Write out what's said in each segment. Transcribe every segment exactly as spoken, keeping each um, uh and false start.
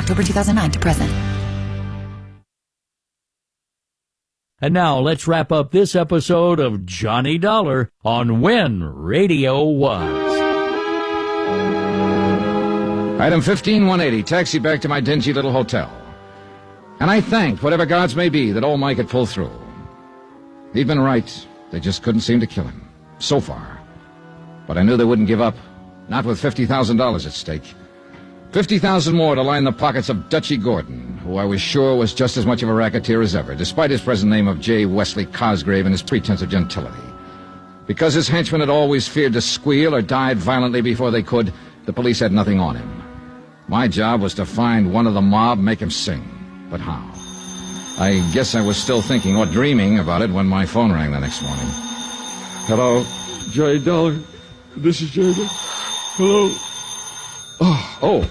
October two thousand nine to present. And now let's wrap up this episode of Johnny Dollar on When Radio Was. Item fifteen one eighty, taxi back to my dingy little hotel. And I thanked whatever gods may be that old Mike had pulled through. He'd been right. They just couldn't seem to kill him. So far. But I knew they wouldn't give up. Not with fifty thousand dollars at stake. fifty thousand dollars more to line the pockets of Dutchy Gordon, who I was sure was just as much of a racketeer as ever, despite his present name of J. Wesley Cosgrave and his pretense of gentility. Because his henchmen had always feared to squeal or died violently before they could, the police had nothing on him. My job was to find one of the mob and make him sing. But how? I guess I was still thinking or dreaming about it when my phone rang the next morning. Hello, Johnny Dollar. This is Johnny. Hello. Oh, oh,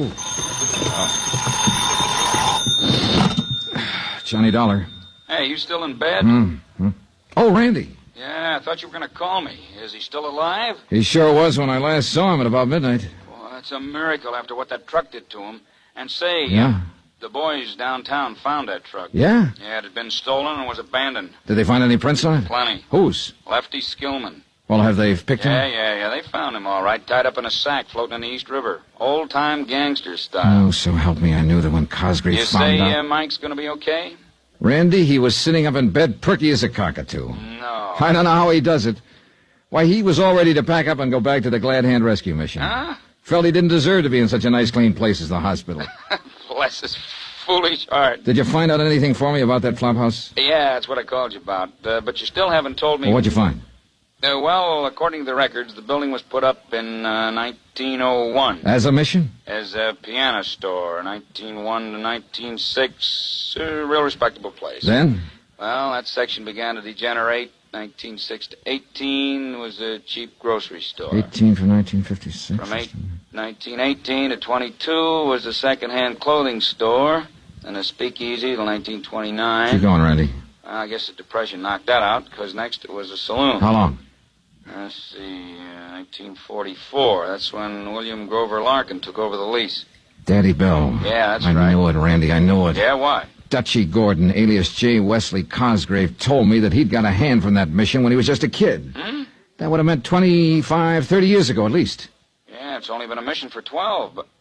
oh. Johnny Dollar. Hey, you still in bed? Mm-hmm. Oh, Randy. Yeah, I thought you were going to call me. Is he still alive? He sure was when I last saw him at about midnight. Well, that's a miracle after what that truck did to him. And say, Yeah? the boys downtown found that truck. Yeah? Yeah, it had been stolen and was abandoned. Did they find any prints on it? Plenty. Whose? Lefty Skillman. Well, have they picked Yeah, him? yeah, yeah. They found him all right, tied up in a sack floating in the East River. Old-time gangster style. Oh, so help me, I knew that when Cosgrave You found say out... uh, Mike's going to be okay? Randy, he was sitting up in bed perky as a cockatoo. No. I don't know how he does it. Why, he was all ready to pack up and go back to the Glad Hand Rescue Mission. Huh? Felt he didn't deserve to be in such a nice, clean place as the hospital. Bless his foolish heart. Did you find out anything for me about that flop house? Yeah, that's what I called you about. Uh, but you still haven't told me... Well, what'd you find? Uh, well, according to the records, the building was put up in uh, nineteen oh one. As a mission? As a piano store, nineteen oh one to nineteen oh six. A real respectable place. Then? Well, that section began to degenerate. nineteen oh six to eighteen was a cheap grocery store. eighteen for nineteen fifty-six. From eight, nineteen eighteen to twenty-two was a second-hand clothing store. And a speakeasy till nineteen twenty-nine. Keep going, Randy. Well, I guess the Depression knocked that out, because next it was a saloon. How long? Let's see, uh, nineteen forty-four. That's when William Grover Larkin took over the lease. Daddy Bell. Yeah, that's I right. I knew it, Randy. I knew it. Yeah, why? Dutchy Gordon, alias J. Wesley Cosgrave, told me that he'd got a hand from that mission when he was just a kid. Hmm? That would have meant twenty-five, thirty years ago at least. Yeah, it's only been a mission for twelve, but...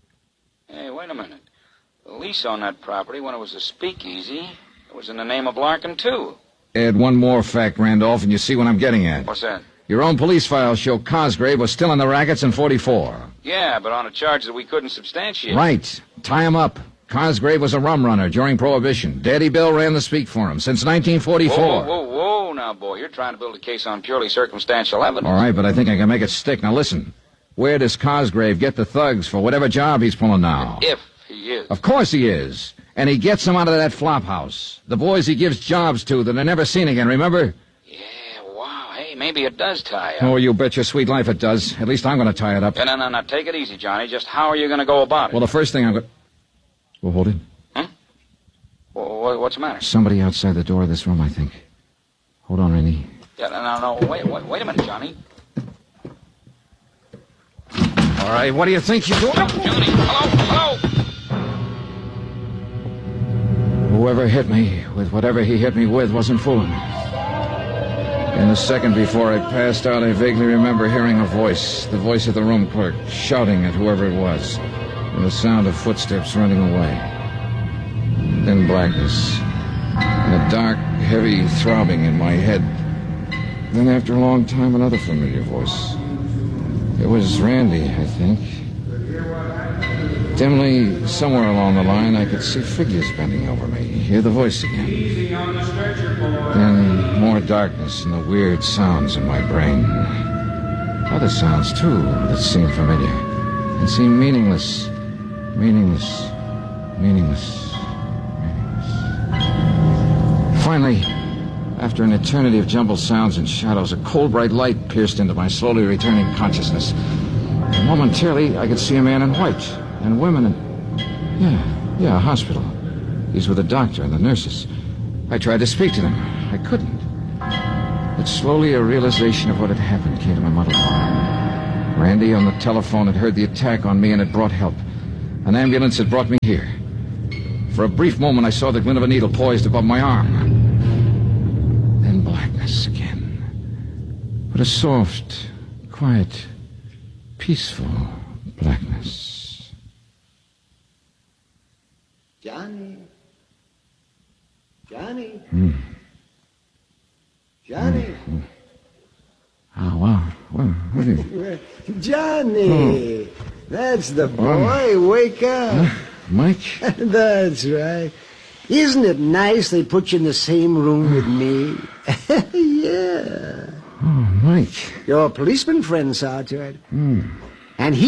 Hey, wait a minute. The lease on that property, when it was a speakeasy, it was in the name of Larkin, too. Add one more fact, Randolph, and you see what I'm getting at. What's that? Your own police files show Cosgrave was still in the rackets in forty-four. Yeah, but on a charge that we couldn't substantiate. Right. Tie him up. Cosgrave was a rum runner during Prohibition. Daddy Bill ran the speak for him since nineteen forty-four. Whoa, whoa, whoa, whoa, now, boy. You're trying to build a case on purely circumstantial evidence. All right, but I think I can make it stick. Now, listen. Where does Cosgrave get the thugs for whatever job he's pulling now? If he is. Of course he is. And he gets them out of that flop house. The boys he gives jobs to that are never seen again, remember? Yeah, wow. Hey, maybe it does tie up. Oh, you bet your sweet life it does. At least I'm going to tie it up. No, no, no, no. Take it easy, Johnny. Just how are you going to go about it? Well, the first thing I'm going to... Well, hold it. Huh? Well, what's the matter? Somebody outside the door of this room, I think. Hold on, Randy. Yeah, no, no, no. Wait, wait, wait a minute, Johnny. All right, what do you think you're doing? Johnny, hello, hello. Whoever hit me with whatever he hit me with wasn't fooling. In the second before I passed out, I vaguely remember hearing a voice, the voice of the room clerk, shouting at whoever it was, and the sound of footsteps running away. Then blackness, and a dark, heavy throbbing in my head. Then after a long time, another familiar voice. It was Randy, I think. Dimly, somewhere along the line, I could see figures bending over me, hear the voice again. Then more darkness and the weird sounds in my brain. Other sounds, too, that seemed familiar and seemed meaningless, meaningless, meaningless, meaningless. Finally, after an eternity of jumbled sounds and shadows, a cold, bright light pierced into my slowly returning consciousness. And momentarily, I could see a man in white. And women in... Yeah, yeah, a hospital. These were the doctor and the nurses. I tried to speak to them. I couldn't. But slowly a realization of what had happened came to my muddled mind. Randy on the telephone had heard the attack on me and had brought help. An ambulance had brought me here. For a brief moment, I saw the glint of a needle poised above my arm. Then blackness again. But a soft, quiet, peaceful blackness. Johnny. Johnny. Hmm. Johnny. Hmm. Oh, wow. Well, what are you... Johnny. Oh. That's the boy. Oh. Wake up. Huh? Mike? That's right. Isn't it nice they put you in the same room with me? Yeah. Oh, Mike. Your policeman friend saw to it. Hmm. And he